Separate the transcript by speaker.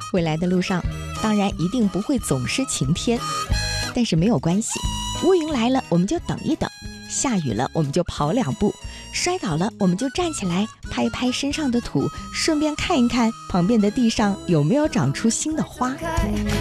Speaker 1: 未来的路上，当然一定不会总是晴天，但是没有关系，乌云来了我们就等一等，下雨了我们就跑2步，摔倒了我们就站起来拍一拍身上的土，顺便看一看旁边的地上有没有长出新的花。